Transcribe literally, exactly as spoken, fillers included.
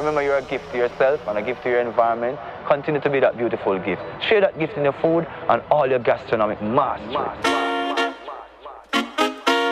Remember, you're a gift to yourself and a gift to your environment. Continue to be that beautiful gift. Share that gift in your food and all your gastronomic mastery.